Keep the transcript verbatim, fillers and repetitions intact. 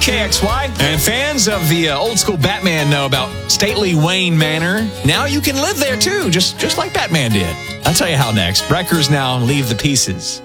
K X Y. And fans of the uh, old school Batman know about stately Wayne Manor. Now you can live there too, just, just like Batman did. I'll tell you how next. Wreckers now leave the pieces.